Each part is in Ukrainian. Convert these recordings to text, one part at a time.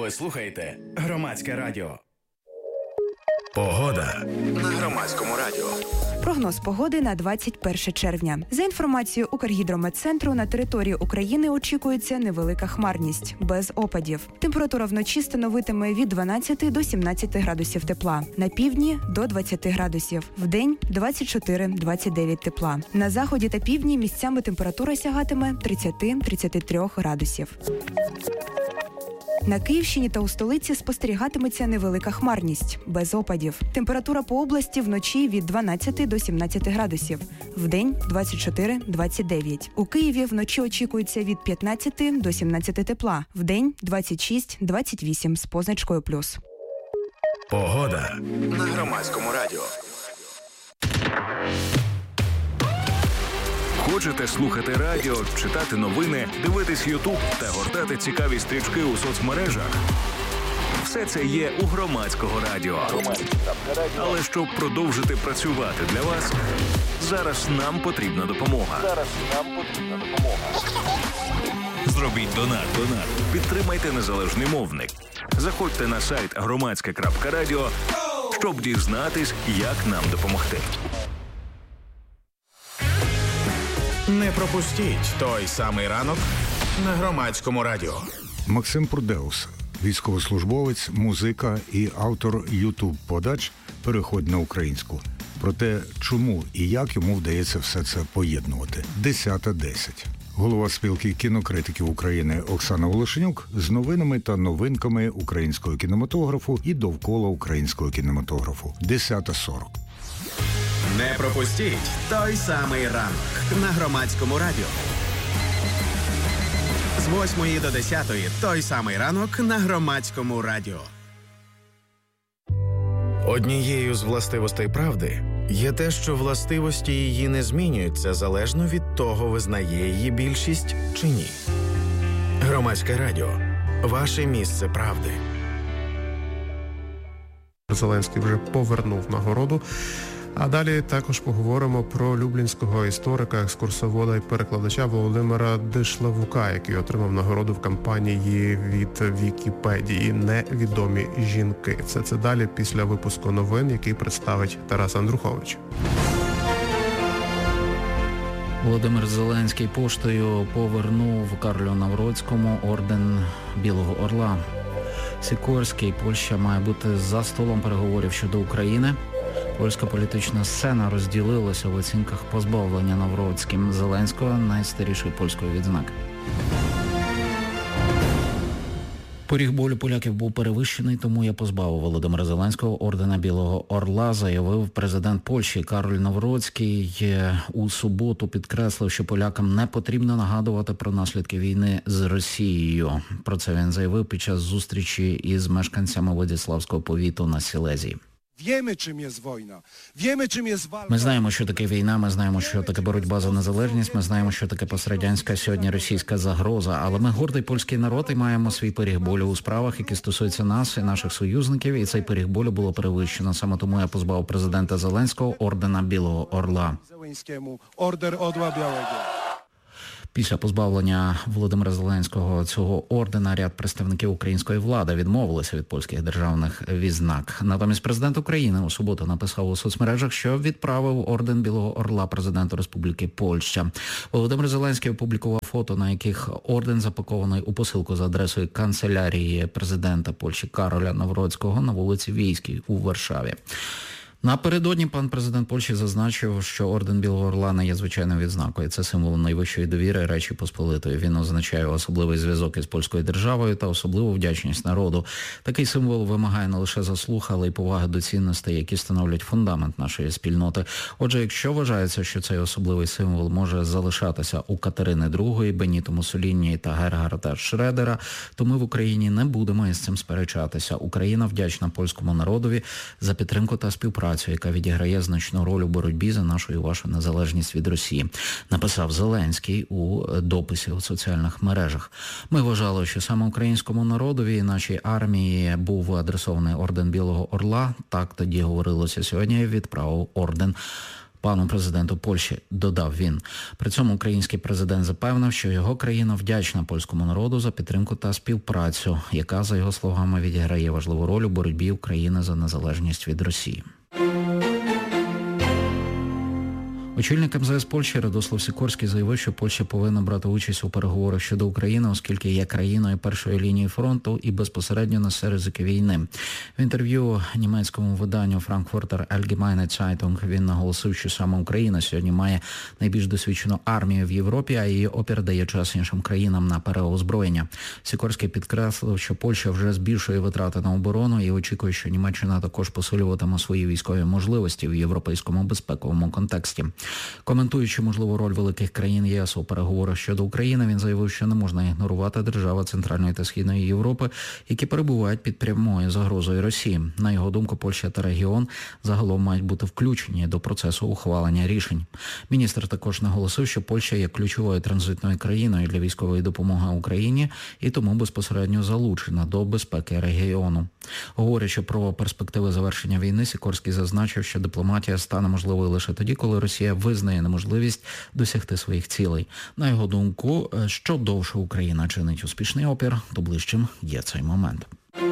Ви слухаєте Громадське радіо. Погода на Громадському радіо. Прогноз погоди на 21 червня. За інформацією Укргідрометцентру, на території України очікується невелика хмарність, без опадів. Температура вночі становитиме від 12 до 17 градусів тепла. На півдні – до 20 градусів. Вдень – 24-29 тепла. На заході та півдні місцями температура сягатиме 30-33 градусів. На Київщині та у столиці спостерігатиметься невелика хмарність, без опадів. Температура по області вночі від 12 до 17 градусів. Вдень – 24-29. У Києві вночі очікується від 15 до 17 тепла. Вдень – 26-28 з позначкою плюс. Погода на Громадському радіо. Хочете слухати радіо, читати новини, дивитись Ютуб та гортати цікаві стрічки у соцмережах? Все це є у Громадського радіо. Але щоб продовжити працювати для вас, зараз нам потрібна допомога. Зробіть донат. Підтримайте незалежний мовник. Заходьте на сайт громадське.радіо, щоб дізнатись, як нам допомогти. Не пропустіть той самий ранок на Громадському радіо. Максим Прудеус, військовослужбовець, музика і автор ютуб-подач «Переходь на українську». Про те, чому і як йому вдається все це поєднувати. 10:10. Голова спілки кінокритиків України Оксана Волошенюк з новинами та новинками українського кінематографу і довкола українського кінематографу. 10:40. Не пропустіть той самий ранок на Громадському радіо. З 8 до 10 той самий ранок на Громадському радіо. Однією з властивостей правди є те, що властивості її не змінюються залежно від того, визнає її більшість чи ні. Громадське радіо. Ваше місце правди. Зеленський вже повернув нагороду. А далі також поговоримо про люблінського історика, екскурсовода і перекладача Володимира Дишлавука, який отримав нагороду в кампанії від Вікіпедії «Невідомі жінки». Все це далі після випуску новин, який представить Тарас Андрухович. Володимир Зеленський поштою повернув Карлю Навроцькому орден Білого Орла. Сікорський, Польща має бути за столом переговорів щодо України. Польська політична сцена розділилася в оцінках позбавлення Навроцьким Зеленського найстарішої польської відзнаки. Поріг болю поляків був перевищений, тому я позбавив Володимира Зеленського ордена Білого Орла, заявив президент Польщі Кароль Навроцький. У суботу підкреслив, що полякам не потрібно нагадувати про наслідки війни з Росією. Про це він заявив під час зустрічі із мешканцями Владиславського повіту на Сілезії. Ми знаємо, що таке війна, ми знаємо, що таке боротьба за незалежність, ми знаємо, що таке пострадянська, сьогодні російська загроза. Але ми гордий польський народ і маємо свій поріг болю у справах, які стосуються нас і наших союзників, і цей поріг болю було перевищено. Саме тому я позбавив президента Зеленського ордена Білого Орла. Після позбавлення Володимира Зеленського цього ордена ряд представників української влади відмовилися від польських державних відзнак. Натомість президент України у суботу написав у соцмережах, що відправив орден Білого Орла президенту Республіки Польща. Володимир Зеленський опублікував фото, на яких орден запакований у посилку за адресою канцелярії президента Польщі Кароля Навроцького на вулиці Війській у Варшаві. Напередодні пан президент Польщі зазначив, що орден Білого Орла не є звичайною відзнакою. Це символ найвищої довіри Речі Посполитої. Він означає особливий зв'язок із польською державою та особливу вдячність народу. Такий символ вимагає не лише заслуг, але й поваги до цінностей, які становлять фундамент нашої спільноти. Отже, якщо вважається, що цей особливий символ може залишатися у Катерини II, Беніто Муссоліні та Гергарда Шредера, то ми в Україні не будемо із цим сперечатися. Україна вдячна польському народові за підтримку та співпрацю, яка відіграє значну роль у боротьбі за нашу і вашу незалежність від Росії, написав Зеленський у дописі у соціальних мережах. Ми вважали, що саме українському народові і нашій армії був адресований орден Білого Орла. Так тоді говорилося. Сьогодні я відправив орден пану президенту Польщі, додав він. При цьому український президент запевнив, що його країна вдячна польському народу за підтримку та співпрацю, яка, за його словами, відіграє важливу роль у боротьбі України за незалежність від Росії. Очільник МЗС Польщі Радослав Сікорський заявив, що Польща повинна брати участь у переговорах щодо України, оскільки є країною першої лінії фронту і безпосередньо несе ризики війни. В інтерв'ю німецькому виданню Frankfurter Allgemeine Zeitung він наголосив, що саме Україна сьогодні має найбільш досвідчену армію в Європі, а її опір дає час іншим країнам на переозброєння. Сікорський підкреслив, що Польща вже збільшує витрати на оборону і очікує, що Німеччина також посилюватиме свої військові можливості в європейському безпековому контексті. Коментуючи можливу роль великих країн ЄС у переговорах щодо України, він заявив, що не можна ігнорувати держави Центральної та Східної Європи, які перебувають під прямою загрозою Росії. На його думку, Польща та регіон загалом мають бути включені до процесу ухвалення рішень. Міністр також наголосив, що Польща є ключовою транзитною країною для військової допомоги Україні і тому безпосередньо залучена до безпеки регіону. Говорячи про перспективи завершення війни, Сікорський зазначив, що дипломатія стане можливою лише тоді, коли Росія визнає неможливість досягти своїх цілей. На його думку, що довше Україна чинить успішний опір, то ближчим є цей момент.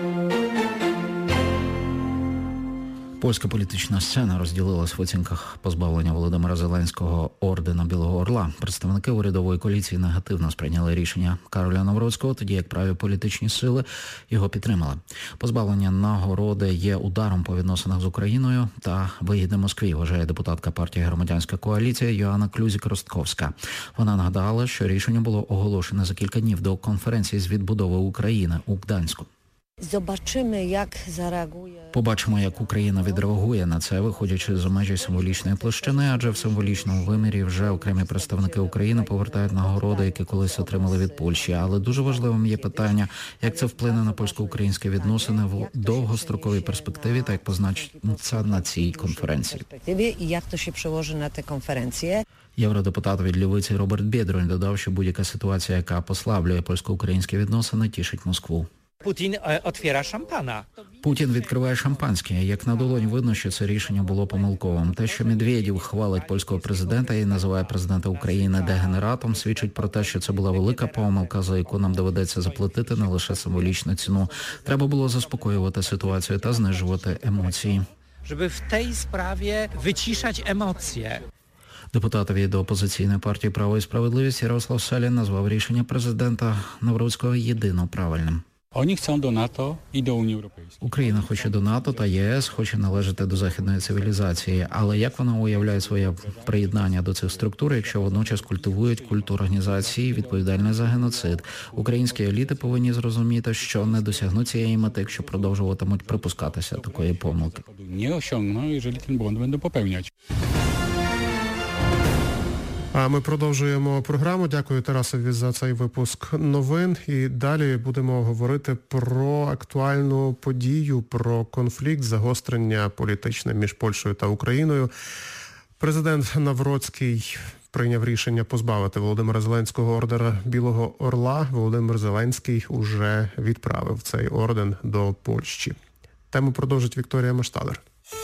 Польська політична сцена розділилась в оцінках позбавлення Володимира Зеленського ордена Білого Орла. Представники урядової коаліції негативно сприйняли рішення Кароля Навроцького, тоді як праві політичні сили його підтримали. Позбавлення нагороди є ударом по відносинах з Україною та вигідним Москві, вважає депутатка партії «Громадянська коаліція» Йоанна Клюзік-Ростковська. Вона нагадала, що рішення було оголошене за кілька днів до конференції з відбудови України у Гданську. Побачимо, як Україна відреагує на це, виходячи з межі символічної площини, адже в символічному вимірі вже окремі представники України повертають нагороди, які колись отримали від Польщі. Але дуже важливим є питання, як це вплине на польсько-українські відносини в довгостроковій перспективі, та як позначиться на цій конференції. І як то ще przełoży на ті конференції. Євродепутат від Лівиці Роберт Біедронь додав, що будь-яка ситуація, яка послаблює польсько-українські відносини, тішить Москву. Путін відкриває шампана. Путін відкриває шампанське. Як на долоні видно, що це рішення було помилковим. Те, що Медведєв хвалить польського президента і називає президента України дегенератом, свідчить про те, що це була велика помилка, за яку нам доведеться заплатити не лише символічну ціну. Треба було заспокоювати ситуацію та знижувати емоції. Щоб в цій справі вичішати емоції. Депутат від опозиційної партії «Право і справедливість» Ярослав Салін назвав рішення президента Навроцького єдино правильним. Вони хочуть до НАТО і до Унії Європейської. Україна хоче до НАТО та ЄС, хоче належати до західної цивілізації. Але як вона уявляє своє приєднання до цих структур, якщо водночас культивують культ організації, відповідальний за геноцид? Українські еліти повинні зрозуміти, що не досягнуть цієї мети, якщо продовжуватимуть припускатися такої помилки. Не osiągną, jeżeli ten błąd będą popełniać. А ми продовжуємо програму. Дякую Тарасові за цей випуск новин. І далі будемо говорити про актуальну подію, про конфлікт, загострення політичне між Польщею та Україною. Президент Навроцький прийняв рішення позбавити Володимира Зеленського ордена Білого Орла. Володимир Зеленський уже відправив цей орден до Польщі. Тему продовжить Вікторія Машталер.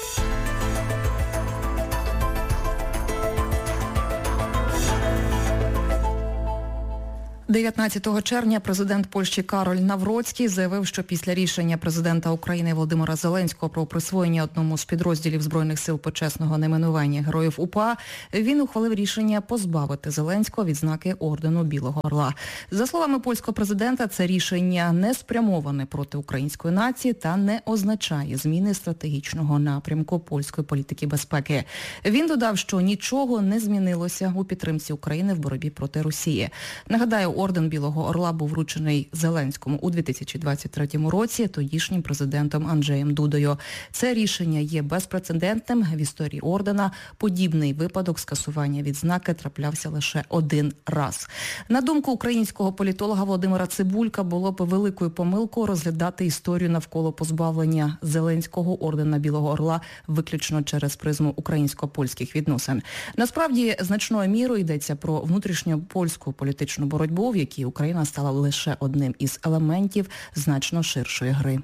19 червня президент Польщі Кароль Навроцький заявив, що після рішення президента України Володимира Зеленського про присвоєння одному з підрозділів Збройних сил почесного найменування Героїв УПА, він ухвалив рішення позбавити Зеленського відзнаки ордену Білого Орла. За словами польського президента, це рішення не спрямоване проти української нації та не означає зміни стратегічного напрямку польської політики безпеки. Він додав, що нічого не змінилося у підтримці України в боротьбі проти Росії. Нагадаю, орден Білого Орла був вручений Зеленському у 2023 році тодішнім президентом Анджеєм Дудою. Це рішення є безпрецедентним в історії ордена. Подібний випадок скасування відзнаки траплявся лише один раз. На думку українського політолога Володимира Цибулька, було б великою помилкою розглядати історію навколо позбавлення Зеленського ордена Білого Орла виключно через призму українсько-польських відносин. Насправді, значною мірою йдеться про внутрішньопольську політичну боротьбу, в якій Україна стала лише одним із елементів значно ширшої гри.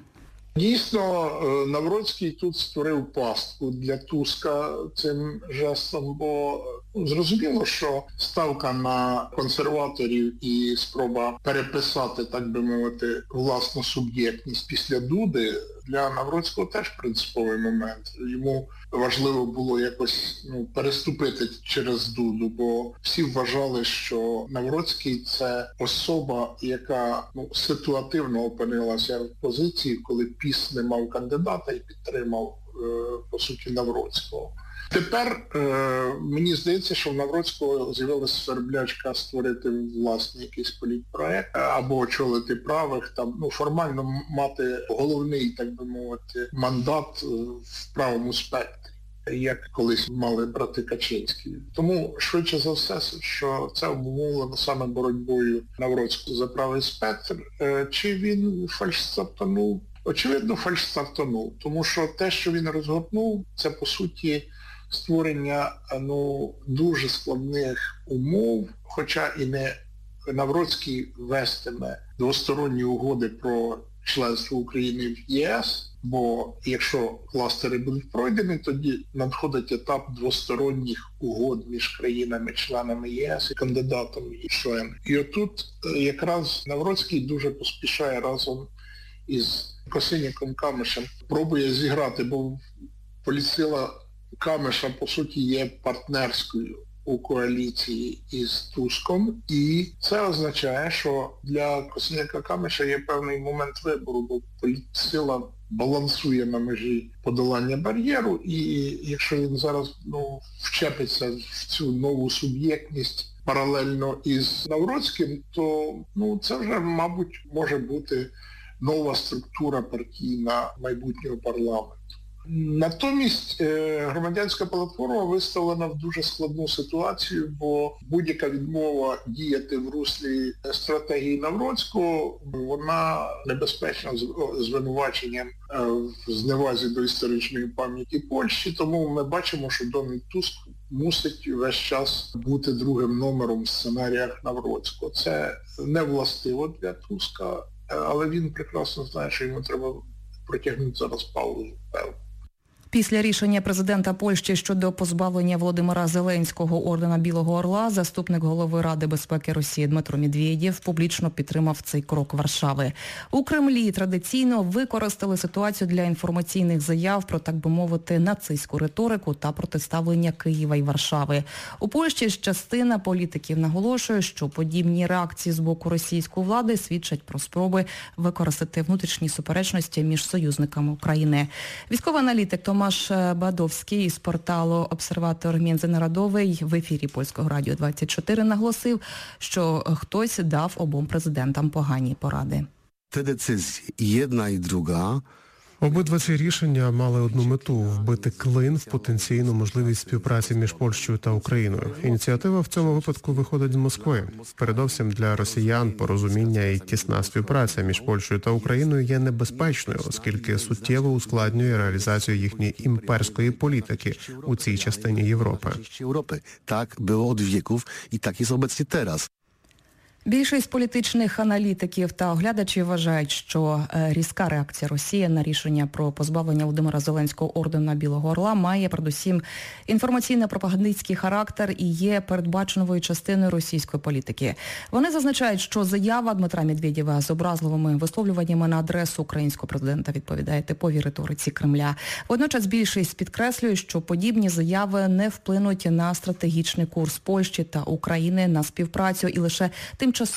Дійсно, Навроцький тут створив пастку для Туска цим жестом, бо зрозуміло, що ставка на консерваторів і спроба переписати, так би мовити, власну суб'єктність після Дуди для Навроцького теж принциповий момент. Йому важливо було якось переступити через Дуду, бо всі вважали, що Навроцький – це особа, яка ситуативно опинилася в позиції, коли ПіС не мав кандидата і підтримав, по суті, Навроцького. Тепер мені здається, що в Навроцького з'явилася сверблячка створити власний якийсь політпроект або очолити правих, формально мати головний, так би мовити, мандат в правому спектрі, як колись мали брати Качинські. Тому, швидше за все, що це обумовлено саме боротьбою Навроцького за правий спектр. Чи він фальшстартанув? Очевидно, фальшстартанув, тому що те, що він розгорнув, це, по суті, створення дуже складних умов, хоча і не Навроцький вестиме двосторонні угоди про членство України в ЄС, бо якщо кластери будуть пройдені, тоді надходить етап двосторонніх угод між країнами-членами ЄС і кандидатами в члени. І отут якраз Навроцький дуже поспішає разом із Косиняком-Камишем, пробує зіграти, бо політсила Камиша, по суті, є партнерською у коаліції із Туском, і це означає, що для Косиняка-Камиша є певний момент вибору, бо політсила балансує на межі подолання бар'єру, і якщо він зараз вчепиться в цю нову суб'єктність паралельно із Навроцьким, то це вже, мабуть, може бути нова структура партійна майбутнього парламенту. Натомість громадянська платформа виставлена в дуже складну ситуацію, бо будь-яка відмова діяти в руслі стратегії Навроцького, вона небезпечна звинуваченням в зневазі до історичної пам'яті Польщі, тому ми бачимо, що Дональд Туск мусить весь час бути другим номером в сценаріях Навроцького. Це не властиво для Туска, але він прекрасно знає, що йому треба протягнути зараз паузу, певно. Після рішення президента Польщі щодо позбавлення Володимира Зеленського ордена Білого Орла, заступник голови Ради безпеки Росії Дмитро Медведєв публічно підтримав цей крок Варшави. У Кремлі традиційно використали ситуацію для інформаційних заяв про, так би мовити, нацистську риторику та протиставлення Києва і Варшави. У Польщі ж частина політиків наголошує, що подібні реакції з боку російської влади свідчать про спроби використати внутрішні суперечності між союзниками України. Військовий аналітик Томаш Бадовський із порталу «Обсерватор Міжнародовий» в ефірі Польського радіо 24 наголосив, що хтось дав обом президентам погані поради. Те децизії, одна і друга, обидва ці рішення мали одну мету – вбити клин в потенційну можливість співпраці між Польщею та Україною. Ініціатива в цьому випадку виходить з Москви. Передовсім для росіян порозуміння і тісна співпраця між Польщею та Україною є небезпечною, оскільки суттєво ускладнює реалізацію їхньої імперської політики у цій частині Європи. Так було від віків і так і обecnie teraz. Більшість політичних аналітиків та оглядачів вважають, що різка реакція Росії на рішення про позбавлення Володимира Зеленського ордена Білого Орла має передусім інформаційно-пропагандистський характер і є передбаченовою частиною російської політики. Вони зазначають, що заява Дмитра Медведєва з образливими висловлюваннями на адресу українського президента відповідає типовій риториці Кремля. Водночас більшість підкреслює, що подібні заяви не вплинуть на стратегічний курс Польщі та України на співпрацю і лише тим